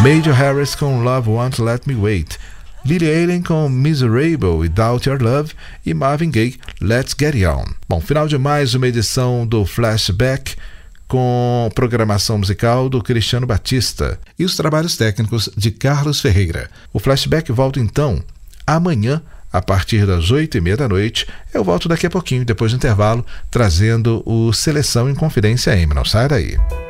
Major Harris com Love Won't Let Me Wait, Lily Allen com Miserable, Without Your Love e Marvin Gaye, Let's Get It On. Bom, final de mais uma edição do Flashback com programação musical do Cristiano Batista e os trabalhos técnicos de Carlos Ferreira. O Flashback volta então amanhã, a partir das 8h30 da noite. Eu volto daqui a pouquinho, depois do intervalo, trazendo o Seleção em Confidência AM. Não sai daí.